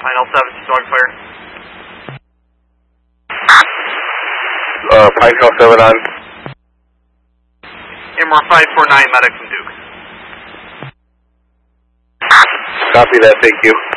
L7, dog fire. Pine L7 on. MR 549, medic from Duke. Copy that, thank you.